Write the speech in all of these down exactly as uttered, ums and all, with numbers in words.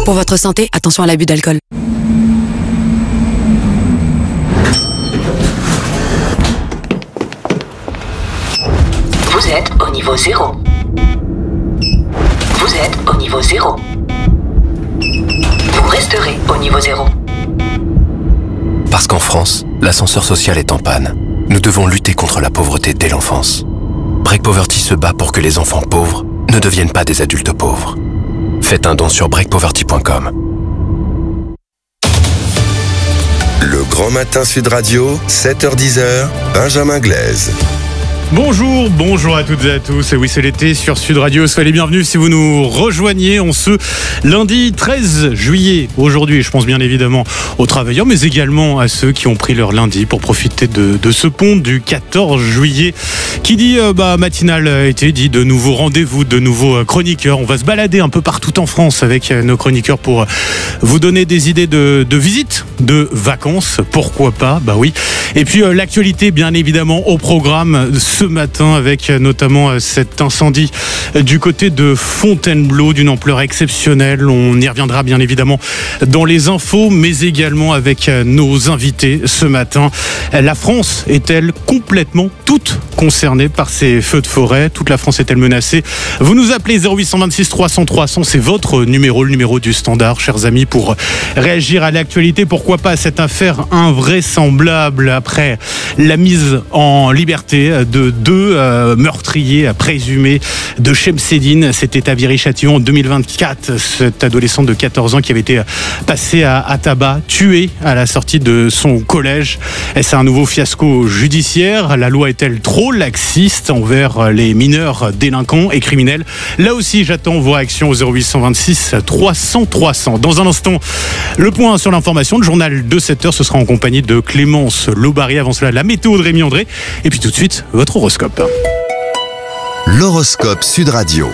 Pour votre santé, attention à l'abus d'alcool. Vous êtes au niveau zéro. Vous êtes au niveau zéro. Vous resterez au niveau zéro. Parce qu'en France, l'ascenseur social est en panne. Nous devons lutter contre la pauvreté dès l'enfance. Break Poverty se bat pour que les enfants pauvres ne deviennent pas des adultes pauvres. Faites un don sur break poverty point com. Le Grand Matin Sud Radio, sept heures dix, Benjamin Glaise. Bonjour, bonjour à toutes et à tous. Et oui, c'est l'été sur Sud Radio. Soyez les bienvenus si vous nous rejoignez en ce lundi treize juillet. Aujourd'hui, je pense bien évidemment aux travailleurs, mais également à ceux qui ont pris leur lundi pour profiter de, de ce pont du quatorze juillet. Qui dit euh, bah, matinal été, dit de nouveaux rendez-vous, de nouveaux euh, chroniqueurs. On va se balader un peu partout en France avec euh, nos chroniqueurs pour euh, vous donner des idées de, de visites, de vacances. Pourquoi pas, bah oui. Et puis euh, l'actualité, bien évidemment, au programme ce matin avec notamment cet incendie du côté de Fontainebleau d'une ampleur exceptionnelle. On y reviendra bien évidemment dans les infos, mais également avec nos invités ce matin. La France est-elle complètement toute concernée par ces feux de forêt? Toute la France est-elle menacée? Vous nous appelez zéro huit deux six trois cents trois cents, c'est votre numéro, le numéro du standard, chers amis, pour réagir à l'actualité. Pourquoi pas cette affaire invraisemblable après la mise en liberté de deux euh, meurtriers présumés de Chemseddine. C'était à Viry-Châtillon en deux mille vingt-quatre. Cet adolescent de quatorze ans qui avait été passé à, à tabac, tué à la sortie de son collège. Est-ce un nouveau fiasco judiciaire? La loi est-elle trop laxiste envers les mineurs délinquants et criminels? Là aussi, j'attends vos réactions au zéro huit deux six trois cents trois cents. Dans un instant, le point sur l'information, le journal de sept heures, ce sera en compagnie de Clémence Lobary. Avant cela, la météo de Rémi André. Et puis tout de suite, votre horoscope. L'horoscope Sud Radio.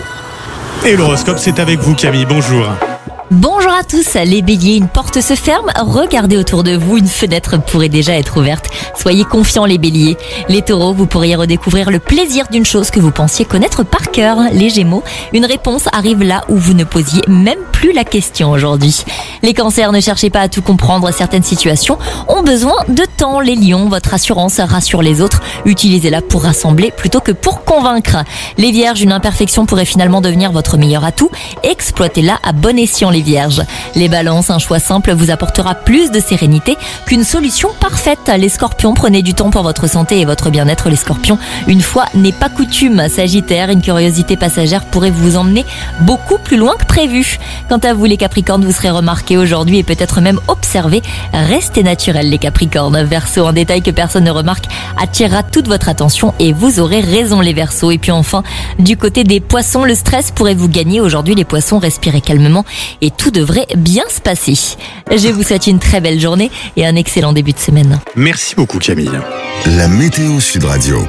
Et l'horoscope, c'est avec vous, Camille. Bonjour. Bonjour à tous, les béliers, une porte se ferme, regardez autour de vous, une fenêtre pourrait déjà être ouverte. Soyez confiants les béliers. Les taureaux, vous pourriez redécouvrir le plaisir d'une chose que vous pensiez connaître par cœur. Les gémeaux, une réponse arrive là où vous ne posiez même plus la question aujourd'hui. Les cancers, ne cherchez pas à tout comprendre, certaines situations ont besoin de temps. Les lions, votre assurance rassure les autres, utilisez-la pour rassembler plutôt que pour convaincre. Les vierges, une imperfection pourrait finalement devenir votre meilleur atout, exploitez-la à bon escient les vierges. Les balances, un choix simple vous apportera plus de sérénité qu'une solution parfaite. Les scorpions, prenez du temps pour votre santé et votre bien-être. Les scorpions, une fois n'est pas coutume. Sagittaire, une curiosité passagère pourrait vous emmener beaucoup plus loin que prévu. Quant à vous les capricornes, vous serez remarqués aujourd'hui et peut-être même observés. Restez naturels les capricornes. Verseau, un détail que personne ne remarque attirera toute votre attention et vous aurez raison les verseaux. Et puis enfin, du côté des poissons, le stress pourrait vous gagner aujourd'hui les poissons, respirez calmement et tout devrait bien se passer. Je vous souhaite une très belle journée et un excellent début de semaine. Merci beaucoup Camille. La météo Sud Radio.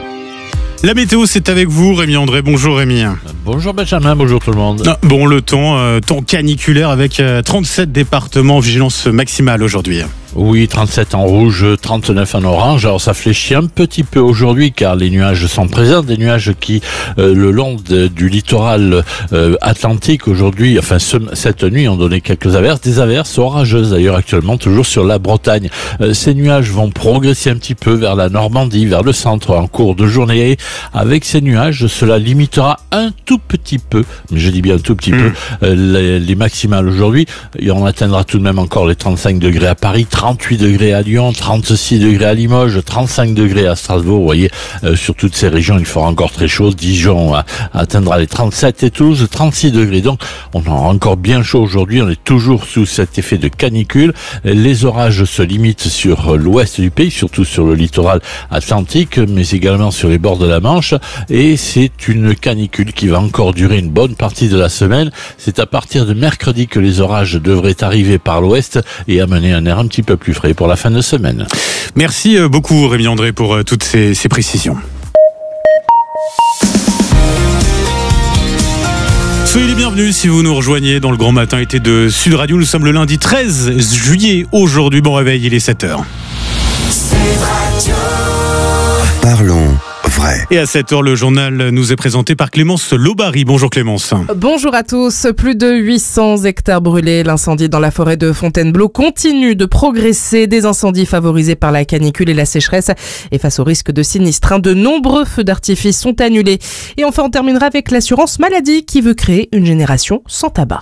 La météo, c'est avec vous, Rémi André. Bonjour Rémi. Bonjour Benjamin, bonjour tout le monde. Ah, bon, le temps, euh, temps caniculaire avec euh, trente-sept départements, vigilance maximale aujourd'hui. Oui, trente-sept en rouge, trente-neuf en orange. Alors ça fléchit un petit peu aujourd'hui car les nuages sont présents, des nuages qui, euh, le long de, du littoral euh, atlantique aujourd'hui, enfin ce, cette nuit, ont donné quelques averses, des averses orageuses d'ailleurs actuellement, toujours sur la Bretagne. Euh, ces nuages vont progresser un petit peu vers la Normandie, vers le centre en cours de journée. Avec ces nuages, cela limitera un tout petit peu, mais je dis bien un tout petit mmh. peu, euh, les, les maximales aujourd'hui. Et on atteindra tout de même encore les trente-cinq degrés à Paris, trente-huit degrés à Lyon, trente-six degrés à Limoges, trente-cinq degrés à Strasbourg. Vous voyez, euh, sur toutes ces régions, il fera encore très chaud. Dijon euh, atteindra les trente-sept et Toulouse, trente-six degrés. Donc, on aura encore bien chaud aujourd'hui. On est toujours sous cet effet de canicule. Les orages se limitent sur l'ouest du pays, surtout sur le littoral atlantique, mais également sur les bords de la Manche. Et c'est une canicule qui va encore durer une bonne partie de la semaine. C'est à partir de mercredi que les orages devraient arriver par l'ouest et amener un air un petit peu plus frais pour la fin de semaine. Merci beaucoup Rémi André pour toutes ces, ces précisions. Soyez les bienvenus si vous nous rejoignez dans le Grand Matin été de Sud Radio. Nous sommes le lundi treize juillet aujourd'hui. Bon réveil, il est sept heures. Parlons vrai. Et à cette heure, le journal nous est présenté par Clémence Lobary. Bonjour Clémence. Bonjour à tous. Plus de huit cents hectares brûlés. L'incendie dans la forêt de Fontainebleau continue de progresser. Des incendies favorisés par la canicule et la sécheresse. Et face au risque de sinistre, de nombreux feux d'artifice sont annulés. Et enfin, on terminera avec l'assurance maladie qui veut créer une génération sans tabac.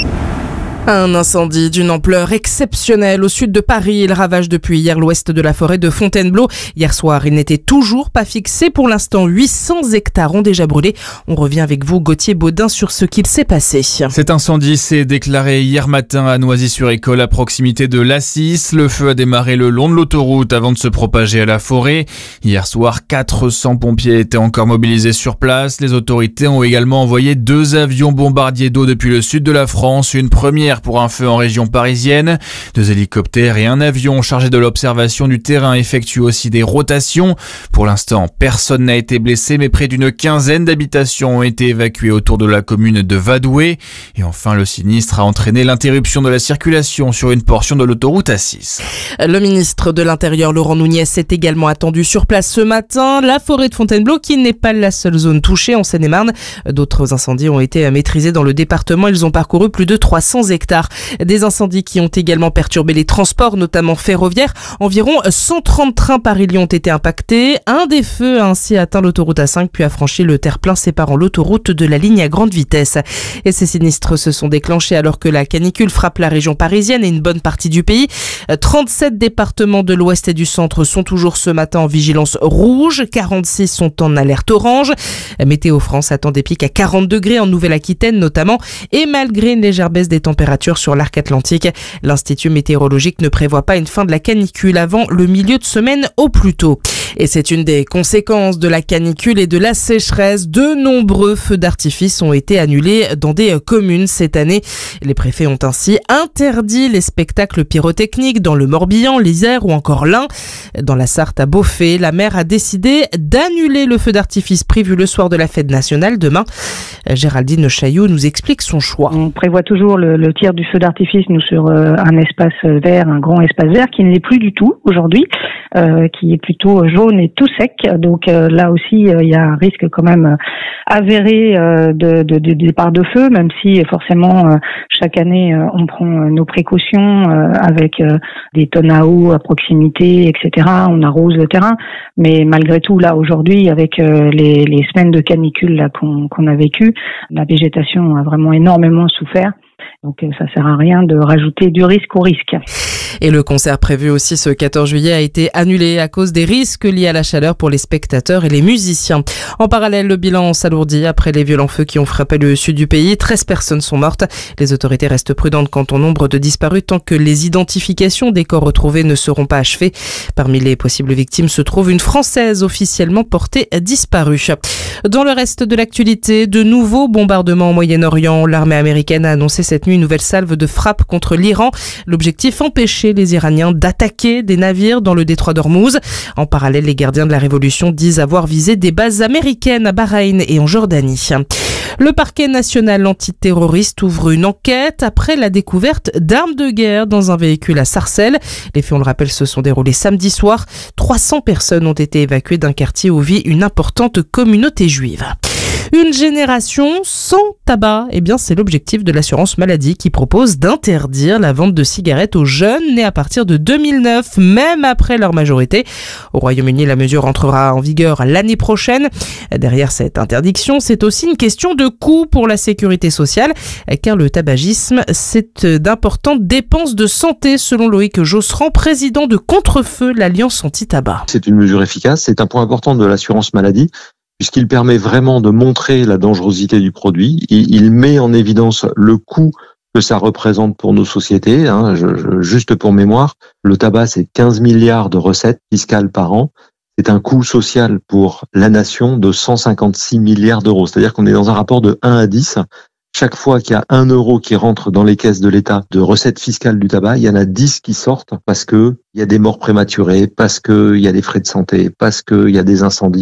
Un incendie d'une ampleur exceptionnelle au sud de Paris. Il ravage depuis hier l'ouest de la forêt de Fontainebleau. Hier soir, il n'était toujours pas fixé. Pour l'instant, huit cents hectares ont déjà brûlé. On revient avec vous, Gauthier Baudin, sur ce qu'il s'est passé. Cet incendie s'est déclaré hier matin à Noisy-sur-École, à proximité de l'A six. Le feu a démarré le long de l'autoroute avant de se propager à la forêt. Hier soir, quatre cents pompiers étaient encore mobilisés sur place. Les autorités ont également envoyé deux avions bombardiers d'eau depuis le sud de la France. Une première pour un feu en région parisienne. Deux hélicoptères et un avion chargé de l'observation du terrain effectuent aussi des rotations. Pour l'instant, personne n'a été blessé, mais près d'une quinzaine d'habitations ont été évacuées autour de la commune de Vadoué. Et enfin, le sinistre a entraîné l'interruption de la circulation sur une portion de l'autoroute A six. Le ministre de l'Intérieur, Laurent Nunez, est également attendu sur place ce matin. La forêt de Fontainebleau, qui n'est pas la seule zone touchée en Seine-et-Marne. D'autres incendies ont été maîtrisés dans le département. Ils ont parcouru plus de trois cents hectares. Des incendies qui ont également perturbé les transports, notamment ferroviaires. Environ cent trente trains Paris-Lyon ont été impactés. Un des feux a ainsi atteint l'autoroute A cinq puis a franchi le terre-plein séparant l'autoroute de la ligne à grande vitesse. Et ces sinistres se sont déclenchés alors que la canicule frappe la région parisienne et une bonne partie du pays. trente-sept départements de l'ouest et du centre sont toujours ce matin en vigilance rouge. quarante-six sont en alerte orange. Météo France attend des pics à quarante degrés en Nouvelle-Aquitaine notamment. Et malgré une légère baisse des températures sur l'arc atlantique, l'Institut météorologique ne prévoit pas une fin de la canicule avant le milieu de semaine au plus tôt. Et c'est une des conséquences de la canicule et de la sécheresse. De nombreux feux d'artifice ont été annulés dans des communes cette année. Les préfets ont ainsi interdit les spectacles pyrotechniques dans le Morbihan, l'Isère ou encore l'Ain. Dans la Sarthe, à Beaufay, la maire a décidé d'annuler le feu d'artifice prévu le soir de la fête nationale demain. Géraldine Chaillot nous explique son choix. On prévoit toujours le, le tir du feu d'artifice, nous, sur euh, un espace vert, un grand espace vert, qui ne l'est plus du tout aujourd'hui, euh, qui est plutôt jaune et tout sec. Donc euh, là aussi, euh, il y a un risque quand même avéré euh, de, de, de départ de feu, même si forcément euh, chaque année euh, on prend euh, nos précautions euh, avec euh, des tonnes à eau à proximité, et cetera. On arrose le terrain, mais malgré tout, là aujourd'hui, avec euh, les, les semaines de canicule là qu'on, qu'on a vécues, la végétation a vraiment énormément souffert. Donc ça sert à rien de rajouter du risque au risque. Et le concert prévu aussi ce quatorze juillet a été annulé à cause des risques liés à la chaleur pour les spectateurs et les musiciens. En parallèle, le bilan s'alourdit après les violents feux qui ont frappé le sud du pays. treize personnes sont mortes. Les autorités restent prudentes quant au nombre de disparus tant que les identifications des corps retrouvés ne seront pas achevées. Parmi les possibles victimes se trouve une Française officiellement portée disparue. Dans le reste de l'actualité, de nouveaux bombardements au Moyen-Orient. L'armée américaine a annoncé cette nuit une nouvelle salve de frappe contre l'Iran. L'objectif, empêcher les Iraniens d'attaquer des navires dans le détroit d'Ormuz. En parallèle, les gardiens de la révolution disent avoir visé des bases américaines à Bahreïn et en Jordanie. Le parquet national antiterroriste ouvre une enquête après la découverte d'armes de guerre dans un véhicule à Sarcelles. Les faits, on le rappelle, se sont déroulés samedi soir. trois cents personnes ont été évacuées d'un quartier où vit une importante communauté juive. Une génération sans tabac, eh bien c'est l'objectif de l'assurance maladie qui propose d'interdire la vente de cigarettes aux jeunes nés à partir de deux mille neuf, même après leur majorité. Au Royaume-Uni, la mesure entrera en vigueur l'année prochaine. Derrière cette interdiction, c'est aussi une question de coût pour la sécurité sociale, car le tabagisme, c'est d'importantes dépenses de santé, selon Loïc Josserand, président de Contrefeu, l'Alliance anti-tabac. C'est une mesure efficace, c'est un point important de l'assurance maladie, puisqu'il permet vraiment de montrer la dangerosité du produit. Il, il met en évidence le coût que ça représente pour nos sociétés. Hein. Je, je, juste pour mémoire, le tabac, c'est quinze milliards de recettes fiscales par an. C'est un coût social pour la nation de cent cinquante-six milliards d'euros. C'est-à-dire qu'on est dans un rapport de un à dix. Chaque fois qu'il y a un euro qui rentre dans les caisses de l'État de recettes fiscales du tabac, il y en a dix qui sortent parce que il y a des morts prématurées, parce qu'il y a des frais de santé, parce qu'il y a des incendies.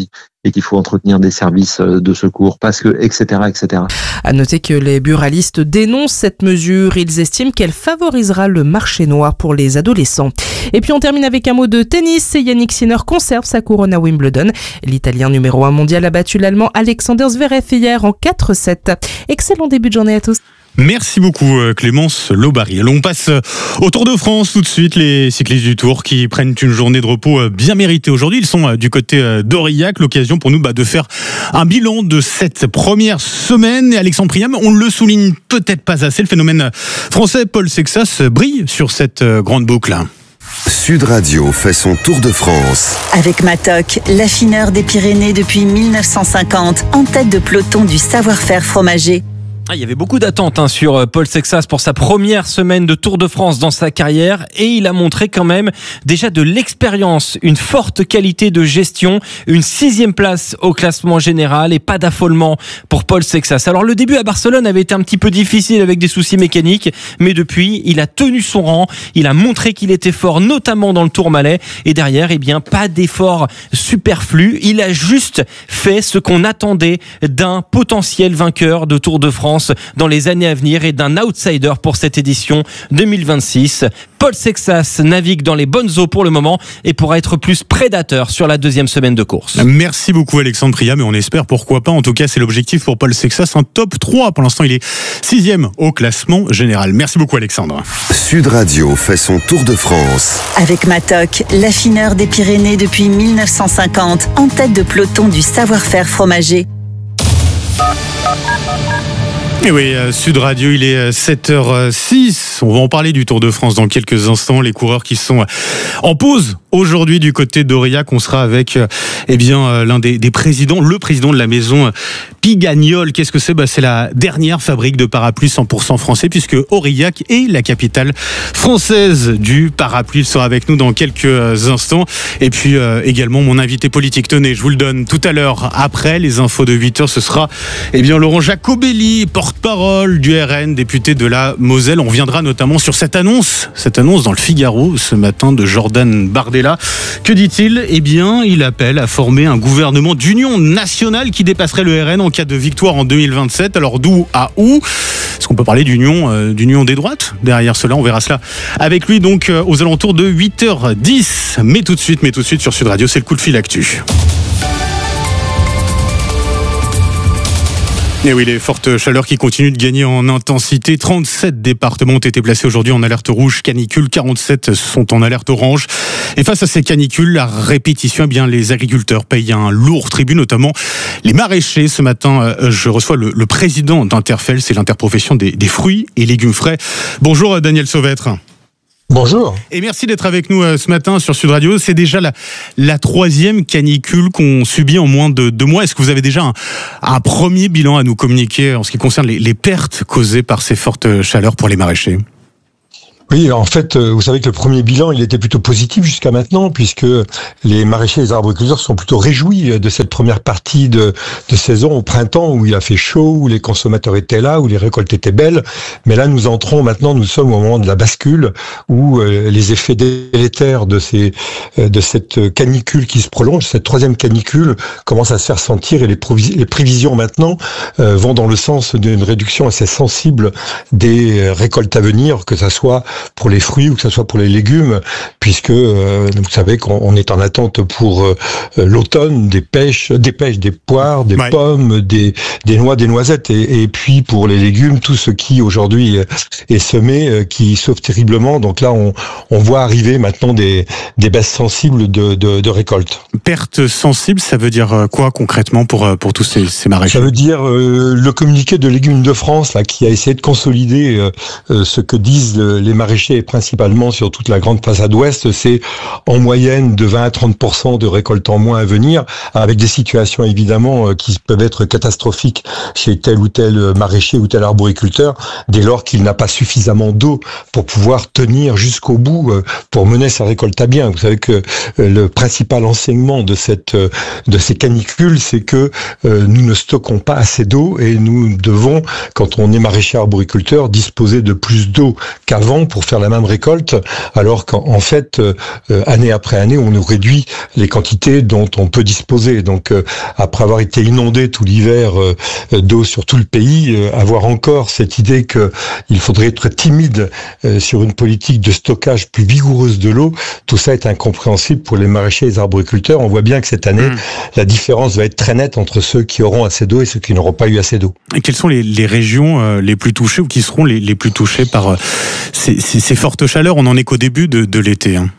et qu'il faut entretenir des services de secours parce que, et cetera, et cetera. À noter que les buralistes dénoncent cette mesure. Ils estiment qu'elle favorisera le marché noir pour les adolescents. Et puis on termine avec un mot de tennis. Yannick Sinner conserve sa couronne à Wimbledon. L'Italien numéro un mondial a battu l'Allemand Alexander Zverev hier en quatre sept. Excellent début de journée à tous. Merci beaucoup Clémence Lobary. On passe au Tour de France tout de suite. Les cyclistes du Tour qui prennent une journée de repos bien méritée aujourd'hui. Ils sont du côté d'Aurillac. L'occasion pour nous bah, de faire un bilan de cette première semaine. Et Alexandre Priam, on le souligne peut-être pas assez. Le phénomène français Paul Sexas brille sur cette grande boucle. Sud Radio fait son Tour de France. Avec Matok, l'affineur des Pyrénées depuis mille neuf cent cinquante, en tête de peloton du savoir-faire fromager. Ah, il y avait beaucoup d'attentes hein, sur Paul Sexas pour sa première semaine de Tour de France dans sa carrière et il a montré quand même déjà de l'expérience, une forte qualité de gestion, une sixième place au classement général et pas d'affolement pour Paul Sexas. Alors le début à Barcelone avait été un petit peu difficile avec des soucis mécaniques, mais depuis il a tenu son rang, il a montré qu'il était fort notamment dans le Tourmalet et derrière eh bien pas d'effort superflu, il a juste fait ce qu'on attendait d'un potentiel vainqueur de Tour de France dans les années à venir et d'un outsider pour cette édition deux mille vingt-six. Paul Sexas navigue dans les bonnes eaux pour le moment et pourra être plus prédateur sur la deuxième semaine de course. Merci beaucoup Alexandre Priam et on espère pourquoi pas. En tout cas, c'est l'objectif pour Paul Sexas, un top trois. Pour l'instant, il est sixième au classement général. Merci beaucoup Alexandre. Sud Radio fait son Tour de France. Avec Matok, l'affineur des Pyrénées depuis mille neuf cent cinquante, en tête de peloton du savoir-faire fromager. Et oui, Sud Radio, il est sept heures six. On va en parler du Tour de France dans quelques instants. Les coureurs qui sont en pause aujourd'hui du côté d'Aurillac. On sera avec eh bien, l'un des, des présidents, le président de la maison Pigagnol. Qu'est-ce que c'est ? Bah, c'est la dernière fabrique de parapluies cent pour cent français puisque Aurillac est la capitale française du parapluie. Il sera avec nous dans quelques instants. Et puis euh, également mon invité politique. Tenez, je vous le donne tout à l'heure après les infos de huit heures. Ce sera eh bien, Laurent Jacobelli, porte-parole du R N, député de la Moselle. On reviendra notamment sur cette annonce, cette annonce dans le Figaro ce matin de Jordan Bardella. Que dit-il ? Eh bien, il appelle à former un gouvernement d'union nationale qui dépasserait le R N en cas de victoire en deux mille vingt-sept. Alors d'où à où ? Est-ce qu'on peut parler d'union, euh, d'union des droites derrière cela ? On verra cela avec lui donc euh, aux alentours de huit heures dix. Mais tout de suite, mais tout de suite sur Sud Radio, c'est le coup de fil actu. Et oui, les fortes chaleurs qui continuent de gagner en intensité. trente-sept départements ont été placés aujourd'hui en alerte rouge canicule. quarante-sept sont en alerte orange. Et face à ces canicules, la répétition, eh bien, les agriculteurs payent un lourd tribut, notamment les maraîchers. Ce matin, je reçois le, le président d'Interfel, c'est l'interprofession des, des fruits et légumes frais. Bonjour Daniel Sauvêtre. Bonjour. Et merci d'être avec nous ce matin sur Sud Radio. C'est déjà la, la troisième canicule qu'on subit en moins de deux mois. Est-ce que vous avez déjà un, un premier bilan à nous communiquer en ce qui concerne les, les pertes causées par ces fortes chaleurs pour les maraîchers ? Oui, en fait, vous savez que le premier bilan, il était plutôt positif jusqu'à maintenant, puisque les maraîchers et les arboriculteurs sont plutôt réjouis de cette première partie de, de saison au printemps, où il a fait chaud, où les consommateurs étaient là, où les récoltes étaient belles. Mais là, nous entrons maintenant, nous sommes au moment de la bascule, où euh, les effets délétères de ces, euh, de cette canicule qui se prolonge, cette troisième canicule, commencent à se faire sentir, et les, provis- les prévisions maintenant euh, vont dans le sens d'une réduction assez sensible des récoltes à venir, que ça soit pour les fruits ou que ce soit pour les légumes, puisque euh, vous savez qu'on est en attente pour euh, l'automne des pêches, des pêches, des poires, des ouais. pommes, des, des noix, des noisettes, et, et puis pour les légumes, tout ce qui aujourd'hui est semé, euh, qui sauve terriblement. Donc là, on, on voit arriver maintenant des, des baisses sensibles de, de, de récoltes. Perte sensible, ça veut dire quoi concrètement pour, pour tous ces, ces maraîchers ? Ça veut dire euh, le communiqué de Légumes de France, là, qui a essayé de consolider euh, euh, ce que disent le, les maraîchers, et principalement sur toute la grande façade ouest, c'est en moyenne de vingt à trente pour cent de récoltes en moins à venir, avec des situations évidemment qui peuvent être catastrophiques chez tel ou tel maraîcher ou tel arboriculteur, dès lors qu'il n'a pas suffisamment d'eau pour pouvoir tenir jusqu'au bout, pour mener sa récolte à bien. Vous savez que le principal enseignement de cette de ces canicules, c'est que nous ne stockons pas assez d'eau et nous devons, quand on est maraîcher arboriculteur, disposer de plus d'eau qu'avant pour faire la même récolte, alors qu'en en fait, euh, année après année, on nous réduit les quantités dont on peut disposer. Donc, euh, après avoir été inondé tout l'hiver euh, d'eau sur tout le pays, euh, avoir encore cette idée que il faudrait être timide euh, sur une politique de stockage plus vigoureuse de l'eau, tout ça est incompréhensible pour les maraîchers et les arboriculteurs. On voit bien que cette année, mmh. la différence va être très nette entre ceux qui auront assez d'eau et ceux qui n'auront pas eu assez d'eau. Et quelles sont les, les régions euh, les plus touchées ou qui seront les, les plus touchées par euh, ces, ces, ces fortes chaleurs? On n'en est qu'au début de, de l'été. Hein.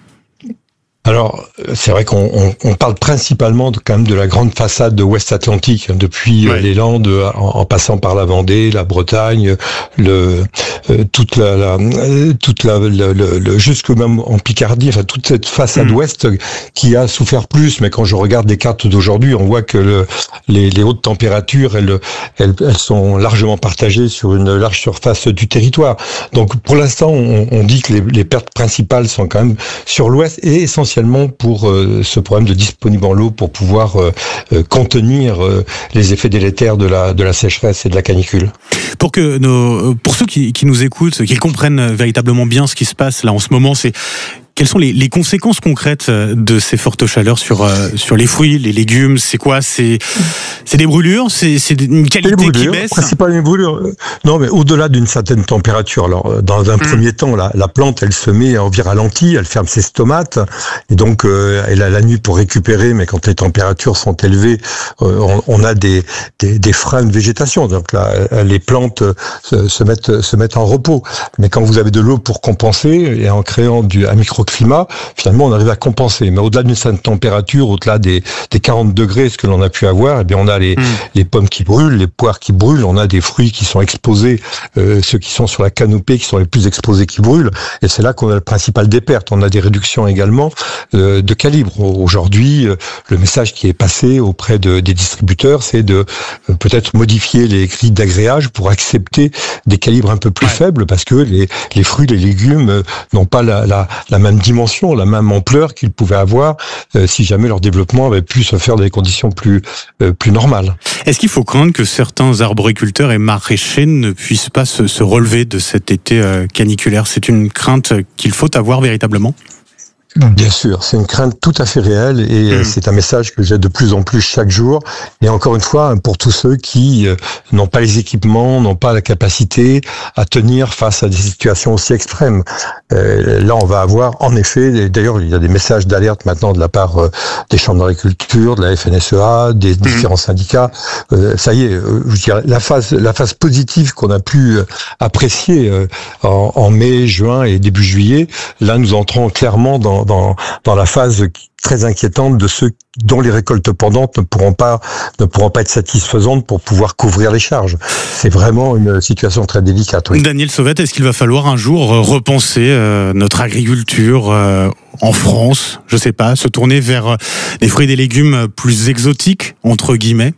Alors, c'est vrai qu'on on, on parle principalement de, quand même de la grande façade de Ouest Atlantique, depuis ouais. les Landes, en, en passant par la Vendée, la Bretagne, le euh, toute la, la toute la le, le, le jusque même en Picardie, enfin toute cette façade mmh. ouest qui a souffert plus. Mais quand je regarde les cartes d'aujourd'hui, on voit que le, les, les hautes températures, elles, elles elles sont largement partagées sur une large surface du territoire. Donc, pour l'instant, on, on dit que les, les pertes principales sont quand même sur l'ouest et essentiellement pour euh, ce problème de disponible en l'eau pour pouvoir euh, euh, contenir euh, les effets délétères de la de la sécheresse et de la canicule. Pour que nos pour ceux qui, qui nous écoutent, qu'ils comprennent véritablement bien ce qui se passe là en ce moment, c'est quelles sont les, les conséquences concrètes de ces fortes chaleurs sur euh, sur les fruits, les légumes? C'est quoi? C'est c'est des brûlures? C'est c'est une qualité brûlures, qui baisse? Principalement les brûlures. Non, mais au-delà d'une certaine température. Alors, dans un mmh. premier temps, la, la plante, elle se met en vie ralentie, elle ferme ses stomates, et donc euh, elle a la nuit pour récupérer. Mais quand les températures sont élevées, euh, on, on a des, des des freins de végétation. Donc là, les plantes se, se mettent se mettent en repos. Mais quand vous avez de l'eau pour compenser et en créant du un micro climat, finalement, on arrive à compenser. Mais au-delà d'une certaine température, au-delà des, des quarante degrés, ce que l'on a pu avoir, eh bien, on a les, mmh. les pommes qui brûlent, les poires qui brûlent, on a des fruits qui sont exposés, euh, ceux qui sont sur la canopée, qui sont les plus exposés, qui brûlent. Et c'est là qu'on a le principal des pertes. On a des réductions également euh, de calibre. Aujourd'hui, euh, le message qui est passé auprès de, des distributeurs, c'est de euh, peut-être modifier les grilles d'agréage pour accepter des calibres un peu plus ouais. faibles, parce que les, les fruits, les légumes euh, n'ont pas la, la, la même dimension, la même ampleur qu'ils pouvaient avoir euh, si jamais leur développement avait pu se faire dans des conditions plus euh, plus normales. Est-ce qu'il faut craindre que certains arboriculteurs et maraîchers ne puissent pas se, se relever de cet été euh, caniculaire? C'est une crainte qu'il faut avoir véritablement? Bien sûr, c'est une crainte tout à fait réelle et mmh. c'est un message que j'ai de plus en plus chaque jour. Et encore une fois, pour tous ceux qui euh, n'ont pas les équipements, n'ont pas la capacité à tenir face à des situations aussi extrêmes. Euh, là, on va avoir, en effet, d'ailleurs, il y a des messages d'alerte maintenant de la part euh, des chambres d'agriculture, de la F N S E A, des mmh. différents syndicats. Euh, ça y est, euh, je dirais, la phase, la phase positive qu'on a pu euh, apprécier euh, en, en mai, juin et début juillet, là, nous entrons clairement dans Dans, dans la phase très inquiétante de ceux dont les récoltes pendantes ne pourront pas ne pourront pas être satisfaisantes pour pouvoir couvrir les charges. C'est vraiment une situation très délicate. Oui. Daniel Sauvette, est-ce qu'il va falloir un jour repenser euh, notre agriculture euh, en France? Je sais pas, se tourner vers euh, des fruits et des légumes plus exotiques entre guillemets?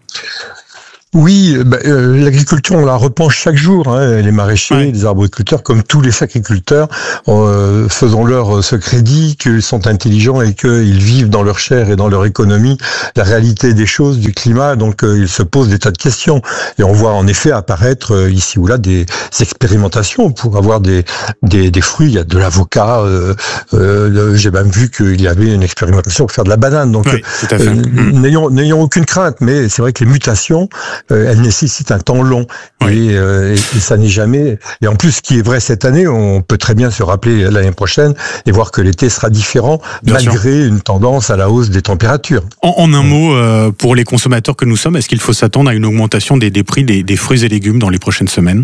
Oui, bah, euh, l'agriculture, on la repenche chaque jour. Hein, les maraîchers, ouais. les arboriculteurs, comme tous les agriculteurs, euh, faisons-leur ce crédit qu'ils sont intelligents et qu'ils vivent dans leur chair et dans leur économie la réalité des choses, du climat. Donc, euh, ils se posent des tas de questions. Et on voit en effet apparaître euh, ici ou là des expérimentations pour avoir des des, des fruits. Il y a de l'avocat. Euh, euh, j'ai même vu qu'il y avait une expérimentation pour faire de la banane. Donc, oui, euh, mmh. n'ayons n'ayons aucune crainte. Mais c'est vrai que les mutations Euh, elle nécessite un temps long oui. et, euh, et, et ça n'est jamais. Et en plus, ce qui est vrai cette année, on peut très bien se rappeler l'année prochaine et voir que l'été sera différent bien malgré sûr. Une tendance à la hausse des températures. En, en un mot, euh, pour les consommateurs que nous sommes, est-ce qu'il faut s'attendre à une augmentation des, des prix des, des fruits et légumes dans les prochaines semaines?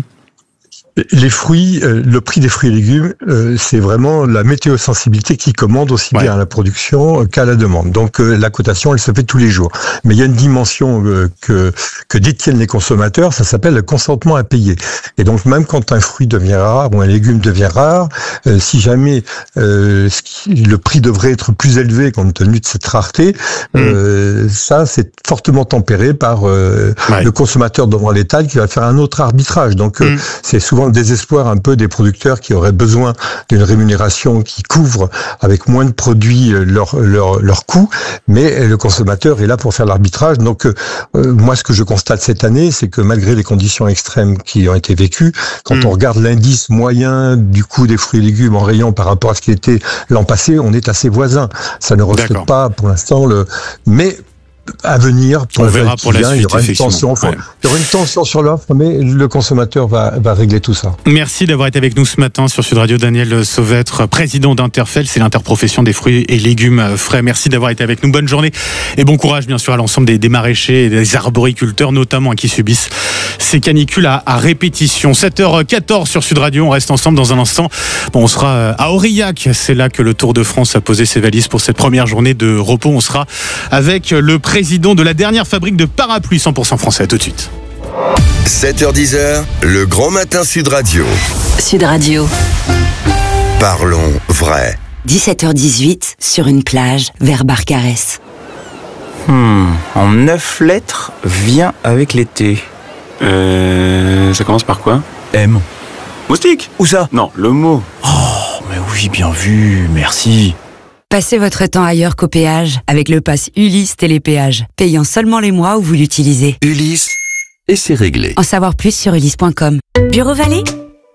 Les fruits, euh, le prix des fruits et légumes, euh, c'est vraiment la météosensibilité qui commande aussi ouais. bien à la production qu'à la demande. Donc euh, la cotation, elle se fait tous les jours. Mais il y a une dimension euh, que que détiennent les consommateurs, ça s'appelle le consentement à payer. Et donc même quand un fruit devient rare ou un légume devient rare, euh, si jamais euh, le prix devrait être plus élevé compte tenu de cette rareté, mmh. euh, ça c'est fortement tempéré par euh, ouais. le consommateur devant l'État qui va faire un autre arbitrage. Donc mmh. euh, c'est souvent effectivement le désespoir un peu des producteurs qui auraient besoin d'une rémunération qui couvre avec moins de produits leurs leur, leur coûts, mais le consommateur est là pour faire l'arbitrage. Donc euh, moi, ce que je constate cette année, c'est que malgré les conditions extrêmes qui ont été vécues, quand mmh. on regarde l'indice moyen du coût des fruits et légumes en rayon par rapport à ce qui était l'an passé, on est assez voisins. Ça ne reflète D'accord. pas pour l'instant le... Mais à venir, pour on la verra pour la vient, suite, il y aura une tension, ouais. il y aura une tension sur l'offre, mais le consommateur va, va régler tout ça. Merci d'avoir été avec nous ce matin sur Sud Radio, Daniel Sauvêtre, président d'Interfel, c'est l'interprofession des fruits et légumes frais. Merci d'avoir été avec nous. Bonne journée et bon courage bien sûr à l'ensemble des, des maraîchers et des arboriculteurs notamment qui subissent ces canicules à, à répétition. sept heures quatorze sur Sud Radio, on reste ensemble dans un instant. Bon, on sera à Aurillac, c'est là que le Tour de France a posé ses valises pour cette première journée de repos. On sera avec le président de la dernière fabrique de parapluies cent pour cent français. À tout de suite. sept heures dix, le grand matin Sud Radio. Sud Radio. Parlons vrai. dix-sept heures dix-huit, sur une plage, vers Barcarès. Hmm, en neuf lettres, vient avec l'été. Euh, ça commence par quoi? M. Moustique? Où ça? Non, le mot. Oh, mais oui, bien vu, merci. Passez votre temps ailleurs qu'au péage avec le pass Ulysse Télépéage, payant seulement les mois où vous l'utilisez. Ulysse, et c'est réglé. En savoir plus sur ulysse point com. Bureau Vallée?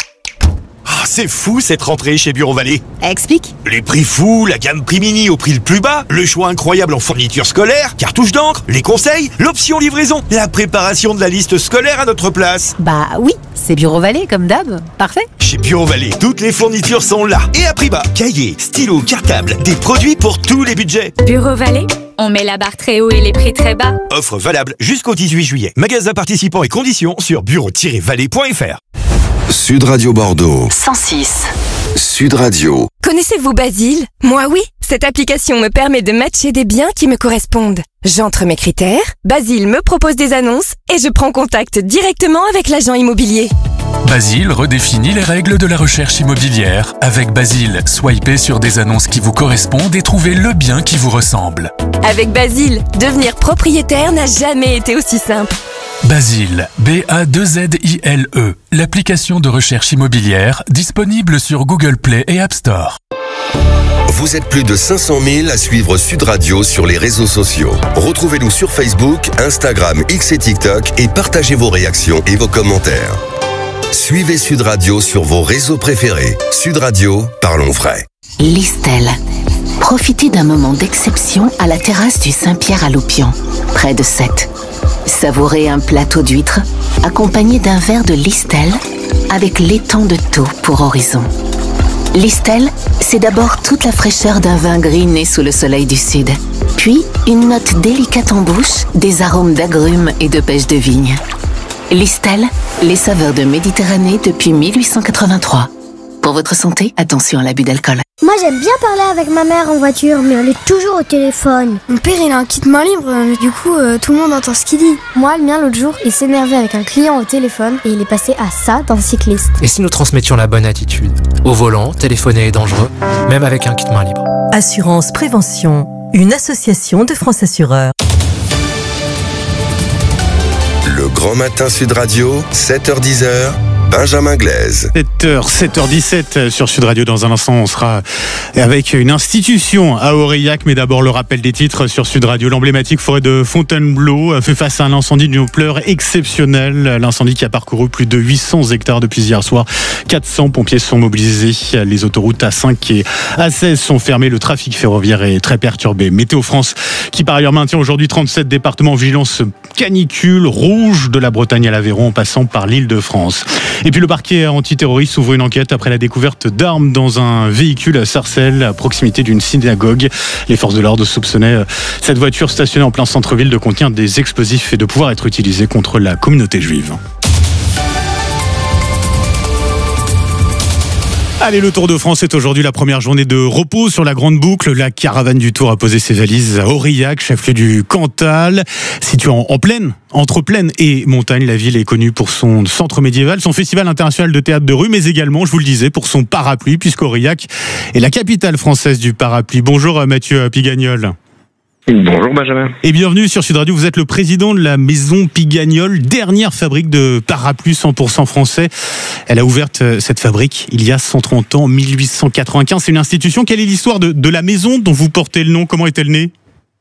Ah, c'est fou cette rentrée chez Bureau Vallée. Explique. Les prix fous, la gamme prix mini au prix le plus bas, le choix incroyable en fournitures scolaires, cartouches d'encre, les conseils, l'option livraison, la préparation de la liste scolaire à notre place. Bah oui, c'est Bureau Vallée comme d'hab. Parfait. Chez Bureau Vallée, toutes les fournitures sont là et à prix bas. Cahiers, stylos, cartables, des produits pour tous les budgets. Bureau Vallée, on met la barre très haut et les prix très bas. Offre valable jusqu'au dix-huit juillet. Magasin participants et conditions sur bureau tiret vallée point f r. Sud Radio Bordeaux. cent six. Sud Radio. Connaissez-vous Basile? Moi oui. Cette application me permet de matcher des biens qui me correspondent. J'entre mes critères, Basile me propose des annonces et je prends contact directement avec l'agent immobilier. Basile redéfinit les règles de la recherche immobilière. Avec Basile, swipez sur des annonces qui vous correspondent et trouvez le bien qui vous ressemble. Avec Basile, devenir propriétaire n'a jamais été aussi simple. Basile, B A deux Z I L E, l'application de recherche immobilière disponible sur Google Play et App Store. Vous êtes plus de cinq cent mille à suivre Sud Radio sur les réseaux sociaux. Retrouvez-nous sur Facebook, Instagram, X et TikTok et partagez vos réactions et vos commentaires. Suivez Sud Radio sur vos réseaux préférés. Sud Radio, parlons vrai. Listel. Profitez d'un moment d'exception à la terrasse du Saint-Pierre à Loupian, près de Sète. Savourez un plateau d'huîtres accompagné d'un verre de Listel avec l'étang de Thau pour horizon. Listel, c'est d'abord toute la fraîcheur d'un vin gris né sous le soleil du sud. Puis, une note délicate en bouche, des arômes d'agrumes et de pêche de vigne. Listel, les saveurs de Méditerranée depuis mille huit cent quatre-vingt-trois. Pour votre santé, attention à l'abus d'alcool. Moi j'aime bien parler avec ma mère en voiture, mais elle est toujours au téléphone. Mon père il a un kit main libre, du coup euh, tout le monde entend ce qu'il dit. Moi le mien l'autre jour, il s'énervait avec un client au téléphone et il est passé à ça d'un cycliste. Et si nous transmettions la bonne attitude? Au volant, téléphoner est dangereux, même avec un kit main libre. Assurance Prévention, une association de France Assureurs. Le grand matin Sud Radio, sept heures dix, Benjamin Glaise. sept heures, sept heures dix-sept sur Sud Radio. Dans un instant, on sera avec une institution à Aurillac. Mais d'abord, le rappel des titres sur Sud Radio. L'emblématique forêt de Fontainebleau fait face à un incendie d'une ampleur exceptionnelle. L'incendie qui a parcouru plus de huit cents hectares depuis hier soir. quatre cents pompiers sont mobilisés. Les autoroutes A cinq et A seize sont fermées. Le trafic ferroviaire est très perturbé. Météo France, qui par ailleurs maintient aujourd'hui trente-sept départements en vigilance canicule rouge, de la Bretagne à l'Aveyron en passant par l'Île-de-France. Et puis le parquet antiterroriste ouvre une enquête après la découverte d'armes dans un véhicule à Sarcelles, à proximité d'une synagogue. Les forces de l'ordre soupçonnaient cette voiture stationnée en plein centre-ville de contenir des explosifs et de pouvoir être utilisée contre la communauté juive. Allez, le Tour de France est aujourd'hui la première journée de repos sur la grande boucle. La caravane du Tour a posé ses valises à Aurillac, chef-lieu du Cantal. Située en, en plaine, entre plaine et montagne, la ville est connue pour son centre médiéval, son festival international de théâtre de rue, mais également, je vous le disais, pour son parapluie, puisqu'Aurillac est la capitale française du parapluie. Bonjour Mathieu Pigagnol. Bonjour Benjamin. Et bienvenue sur Sud Radio. Vous êtes le président de la maison Pigagnol, dernière fabrique de parapluies cent pour cent français. Elle a ouvert cette fabrique il y a cent trente ans, en mille huit cent quatre-vingt-quinze. C'est une institution. Quelle est l'histoire de, de la maison dont vous portez le nom? Comment est-elle née?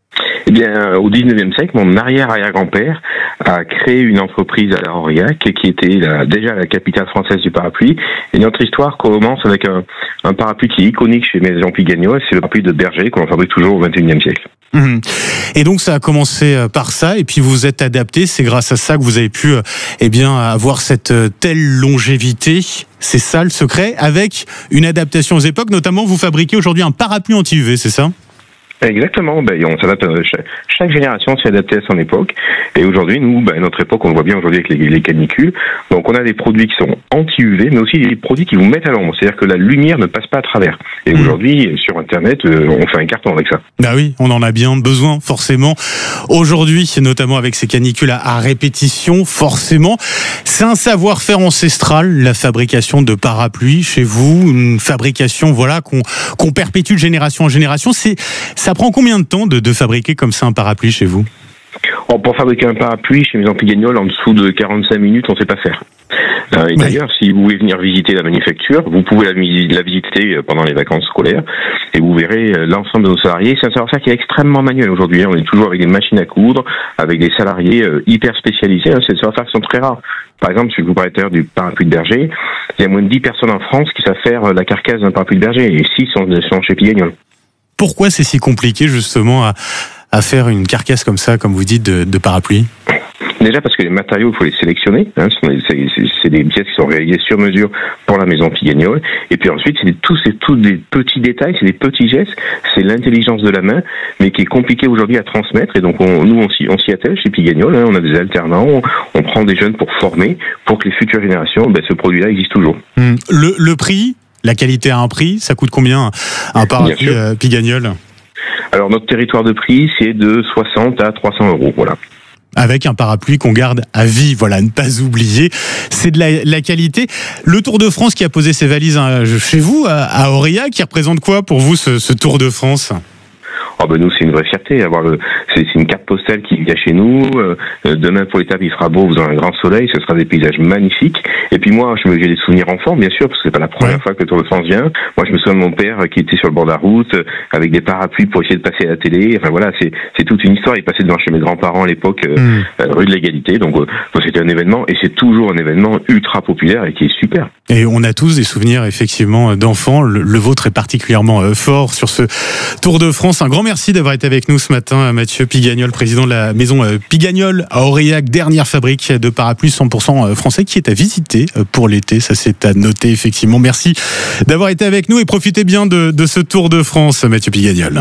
Eh bien, au dix-neuvième siècle, mon arrière-arrière-grand-père a créé une entreprise à la Aurillac qui était la, déjà la capitale française du parapluie. Et notre histoire commence avec un, un parapluie qui est iconique chez Maison Pigagnol, c'est le parapluie de Berger qu'on fabrique toujours au vingt et unième siècle. Mmh. Et donc ça a commencé par ça, et puis vous vous êtes adapté. C'est grâce à ça que vous avez pu, eh bien, avoir cette telle longévité. C'est ça le secret, avec une adaptation aux époques. Notamment, vous fabriquez aujourd'hui un parapluie anti-U V, c'est ça? Exactement, ben, on s'adapte, chaque, chaque génération s'est adaptée à son époque, et aujourd'hui, nous, ben, notre époque, on le voit bien aujourd'hui avec les, les canicules, donc on a des produits qui sont anti-U V, mais aussi des produits qui vous mettent à l'ombre, c'est-à-dire que la lumière ne passe pas à travers. Et mmh. aujourd'hui, sur Internet, euh, on fait un carton avec ça. Bah oui, on en a bien besoin, forcément. Aujourd'hui, notamment avec ces canicules à, à répétition, forcément, c'est un savoir-faire ancestral, la fabrication de parapluies chez vous, une fabrication, voilà, qu'on, qu'on perpétue de génération en génération. C'est, Ça prend combien de temps de, de fabriquer comme ça un parapluie chez vous? Oh, pour fabriquer un parapluie chez Maison Pigagnol, en dessous de quarante-cinq minutes, on ne sait pas faire. Euh, et oui. D'ailleurs, si vous voulez venir visiter la manufacture, vous pouvez la, la visiter pendant les vacances scolaires et vous verrez l'ensemble de nos salariés. C'est un savoir-faire qui est extrêmement manuel aujourd'hui. On est toujours avec des machines à coudre, avec des salariés euh, hyper spécialisés. C'est des savoir-faire qui sont très rares. Par exemple, si je vous parlais tout à l'heure du parapluie de Berger, il y a moins de dix personnes en France qui savent faire la carcasse d'un parapluie de Berger, et six sont, sont chez Pigagnol. Pourquoi c'est si compliqué justement à, à faire une carcasse comme ça, comme vous dites, de, de parapluie? Déjà parce que les matériaux, il faut les sélectionner. Hein, c'est, c'est, c'est des pièces qui sont réalisées sur mesure pour la maison Pigagnol. Et puis ensuite, c'est tous c'est tous des petits détails, c'est des petits gestes, c'est l'intelligence de la main, mais qui est compliqué aujourd'hui à transmettre. Et donc on, nous, on s'y, on s'y attelle chez Pigagnol. Hein, on a des alternants, on, on prend des jeunes pour former, pour que les futures générations, ben, ce produit-là existe toujours. Mmh. Le, le prix, la qualité a un prix. Ça coûte combien un parapluie euh, Pigagnol? Alors notre territoire de prix, c'est de soixante à trois cents euros. Voilà. Avec un parapluie qu'on garde à vie, voilà, ne pas oublier, c'est de la, la qualité. Le Tour de France qui a posé ses valises hein, chez vous, à, à Aurillac, qui représente quoi pour vous ce, ce Tour de France? Oh ben nous c'est une vraie fierté, avoir le, c'est, c'est une carte postale qui vient chez nous. Euh, demain pour l'étape il fera beau, vous aurez un grand soleil, ce sera des paysages magnifiques. Et puis moi je me j'ai des souvenirs enfants bien sûr, parce que c'est pas la première ouais. fois que le Tour de France vient. Moi je me souviens de mon père qui était sur le bord de la route avec des parapluies pour essayer de passer à la télé. Enfin voilà, c'est c'est toute une histoire. Il passait devant chez mes grands-parents à l'époque, euh, mmh. euh, rue de l'Égalité. Donc, euh, donc c'était un événement, et c'est toujours un événement ultra populaire et qui est super. Et on a tous des souvenirs effectivement d'enfants. Le, le vôtre est particulièrement euh, fort sur ce Tour de France. Un grand merci d'avoir été avec nous ce matin, Mathieu Pigagnol, président de la maison euh, Pigagnol à Aurillac, dernière fabrique de parapluies cent pour cent français qui est à visiter pour l'été. Ça c'est à noter effectivement. Merci d'avoir été avec nous et profitez bien de, de ce Tour de France, Mathieu Pigagnol.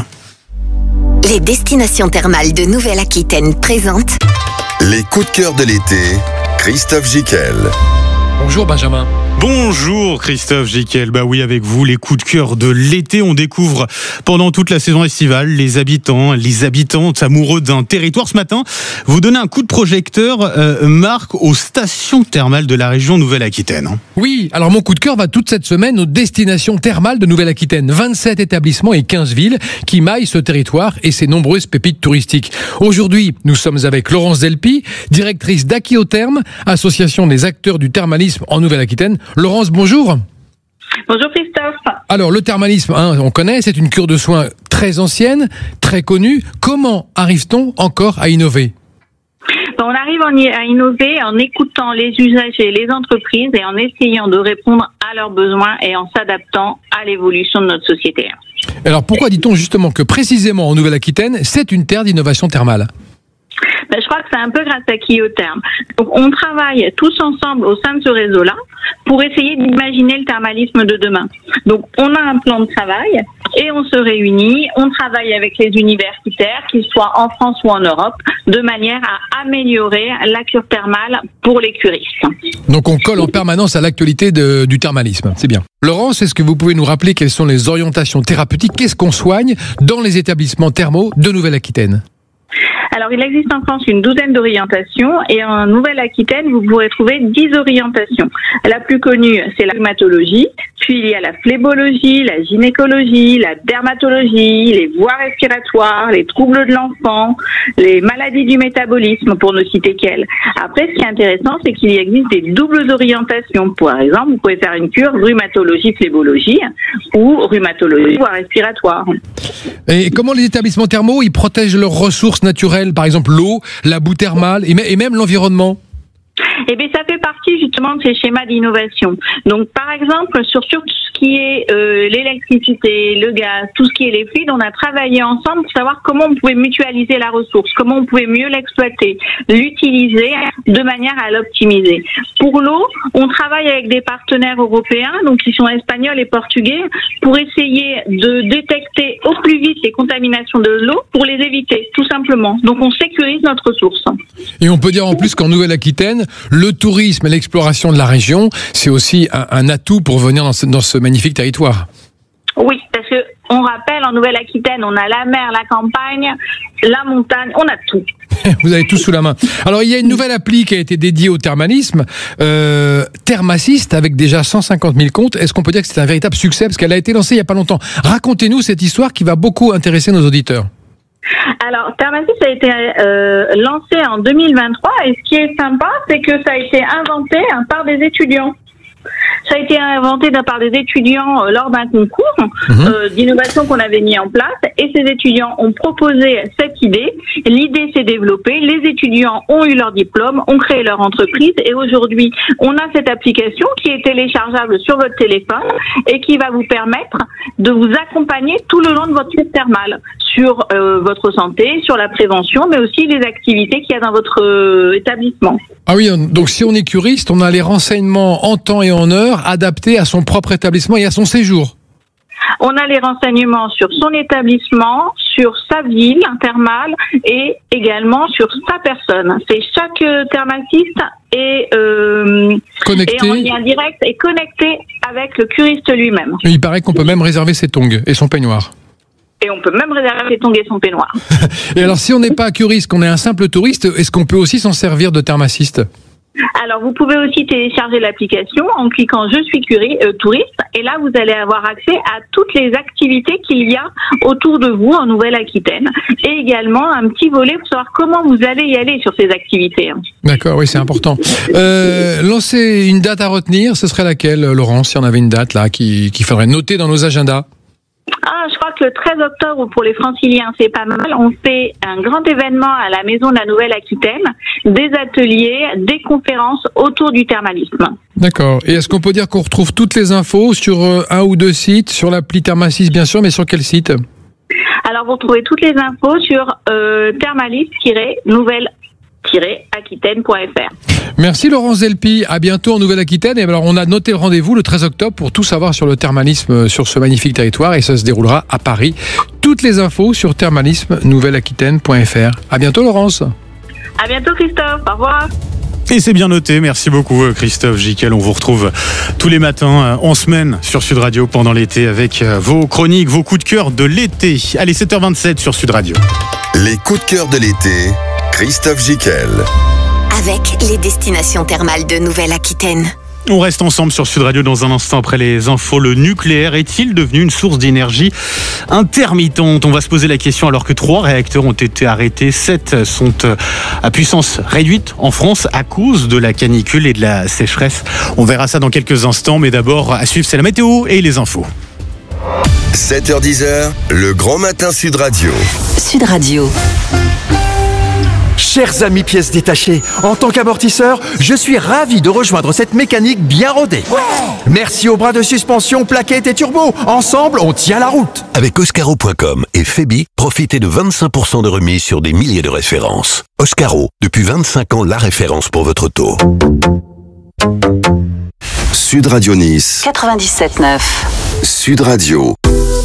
Les destinations thermales de Nouvelle-Aquitaine présentent les coups de cœur de l'été, Christophe Gicquel. Bonjour Benjamin. Bonjour Christophe Gicquel. Bah oui, avec vous, les coups de cœur de l'été. On découvre pendant toute la saison estivale les habitants, les habitantes amoureux d'un territoire. Ce matin, vous donnez un coup de projecteur, euh, Marc, aux stations thermales de la région Nouvelle-Aquitaine. Oui, alors mon coup de cœur va toute cette semaine aux destinations thermales de Nouvelle-Aquitaine. vingt-sept établissements et quinze villes qui maillent ce territoire et ses nombreuses pépites touristiques. Aujourd'hui, nous sommes avec Laurence Delpy, directrice d'Aquitherme, association des acteurs du thermalisme en Nouvelle-Aquitaine. Laurence, bonjour. Bonjour Christophe. Alors le thermalisme, hein, on connaît, c'est une cure de soins très ancienne, très connue. Comment arrive-t-on encore à innover ? On arrive à innover en écoutant les usagers, les entreprises et en essayant de répondre à leurs besoins et en s'adaptant à l'évolution de notre société. Alors pourquoi dit-on justement que précisément en Nouvelle-Aquitaine, c'est une terre d'innovation thermale ? Ben, je crois que c'est un peu grâce à Aquitherme. Donc, on travaille tous ensemble au sein de ce réseau-là pour essayer d'imaginer le thermalisme de demain. Donc, on a un plan de travail et on se réunit. On travaille avec les universitaires, qu'ils soient en France ou en Europe, de manière à améliorer la cure thermale pour les curistes. Donc, on colle en permanence à l'actualité de, du thermalisme. C'est bien. Laurence, est-ce que vous pouvez nous rappeler quelles sont les orientations thérapeutiques ? Qu'est-ce qu'on soigne dans les établissements thermaux de Nouvelle-Aquitaine ? Alors, il existe en France une douzaine d'orientations et en Nouvelle-Aquitaine, vous pourrez trouver dix orientations. La plus connue, c'est la rhumatologie, puis il y a la phlébologie, la gynécologie, la dermatologie, les voies respiratoires, les troubles de l'enfant, les maladies du métabolisme, pour ne citer qu'elles. Après, ce qui est intéressant, c'est qu'il existe des doubles orientations. Par exemple, vous pouvez faire une cure rhumatologie, phlébologie ou rhumatologie, voie respiratoire. Et comment les établissements thermaux, ils protègent leurs ressources naturelles, par exemple l'eau, la boue thermale et même l'environnement? Eh bien, ça fait partie justement de ces schémas d'innovation. Donc, par exemple, sur, sur tout ce qui est euh, l'électricité, le gaz, tout ce qui est les fluides, on a travaillé ensemble pour savoir comment on pouvait mutualiser la ressource, comment on pouvait mieux l'exploiter, l'utiliser de manière à l'optimiser. Pour l'eau, on travaille avec des partenaires européens, donc qui sont espagnols et portugais, pour essayer de détecter au plus vite les contaminations de l'eau pour les éviter, tout simplement. Donc, on sécurise notre ressource. Et on peut dire en plus qu'en Nouvelle-Aquitaine, le tourisme et l'exploration de la région, c'est aussi un, un atout pour venir dans ce, dans ce magnifique territoire. Oui, parce que on rappelle, en Nouvelle-Aquitaine, on a la mer, la campagne, la montagne, on a tout. Vous avez tout sous la main. Alors, il y a une nouvelle appli qui a été dédiée au thermalisme, euh, Thermassist, avec déjà cent cinquante mille comptes. Est-ce qu'on peut dire que c'est un véritable succès? Parce qu'elle a été lancée il n'y a pas longtemps. Racontez-nous cette histoire qui va beaucoup intéresser nos auditeurs. Alors, Thermassist a été euh, lancé en deux mille vingt-trois et ce qui est sympa, c'est que ça a été inventé hein, par des étudiants. Ça a été inventé par des étudiants euh, lors d'un concours mmh. euh, d'innovation qu'on avait mis en place et ces étudiants ont proposé cette idée. L'idée s'est développée, les étudiants ont eu leur diplôme, ont créé leur entreprise et aujourd'hui, on a cette application qui est téléchargeable sur votre téléphone et qui va vous permettre de vous accompagner tout le long de votre cycle thermal sur euh, votre santé, sur la prévention, mais aussi les activités qu'il y a dans votre euh, établissement. Ah oui, donc si on est curiste, on a les renseignements en temps et en heure adaptés à son propre établissement et à son séjour. On a les renseignements sur son établissement, sur sa ville thermale et également sur sa personne. C'est chaque thermaciste est, euh, est en lien direct et connecté avec le curiste lui-même. Et il paraît qu'on peut même réserver ses tongs et son peignoir. Et on peut même réserver ses tongs et son peignoir. Et alors, si on n'est pas curiste, qu'on est un simple touriste, est-ce qu'on peut aussi s'en servir de Thermassist? Alors, vous pouvez aussi télécharger l'application en cliquant « Je suis curi- euh, touriste » et là, vous allez avoir accès à toutes les activités qu'il y a autour de vous en Nouvelle-Aquitaine et également un petit volet pour savoir comment vous allez y aller sur ces activités. D'accord, oui, c'est important. Euh, lancer une date à retenir, ce serait laquelle, Laurence, si on avait une date là qu'il qu'il faudrait noter dans nos agendas? Ah, je crois que le treize octobre, pour les franciliens, c'est pas mal. On fait un grand événement à la Maison de la Nouvelle-Aquitaine, des ateliers, des conférences autour du thermalisme. D'accord. Et est-ce qu'on peut dire qu'on retrouve toutes les infos sur un ou deux sites, sur l'appli Thermassist bien sûr, mais sur quel site? Alors, vous retrouvez toutes les infos sur euh, thermalist-nouvelle aquitaine point f r. Merci Laurence Delpy, à bientôt en Nouvelle-Aquitaine. Et alors on a noté le rendez-vous le treize octobre pour tout savoir sur le thermalisme sur ce magnifique territoire et ça se déroulera à Paris. Toutes les infos sur thermalisme nouvelle aquitaine point f r. À bientôt Laurence. À bientôt Christophe, au revoir. Et c'est bien noté, merci beaucoup Christophe Jiquel. On vous retrouve tous les matins en semaine sur Sud Radio pendant l'été avec vos chroniques, vos coups de cœur de l'été. Allez, sept heures vingt-sept sur Sud Radio. Les coups de cœur de l'été, Christophe Jiquel. Avec les destinations thermales de Nouvelle-Aquitaine. On reste ensemble sur Sud Radio dans un instant après les infos. Le nucléaire est-il devenu une source d'énergie intermittente? On va se poser la question alors que trois réacteurs ont été arrêtés. Sept sont à puissance réduite en France à cause de la canicule et de la sécheresse. On verra ça dans quelques instants, mais d'abord à suivre, c'est la météo et les infos. sept heures dix, le grand matin Sud Radio. Sud Radio. Chers amis pièces détachées, en tant qu'amortisseur, je suis ravi de rejoindre cette mécanique bien rodée. Ouais. Merci aux bras de suspension, plaquettes et turbo. Ensemble, on tient la route. Avec Oscaro point com et Febi, profitez de vingt-cinq pour cent de remise sur des milliers de références. Oscaro, depuis vingt-cinq ans, la référence pour votre auto. Sud Radio Nice. quatre-vingt-dix-sept neuf. Sud Radio.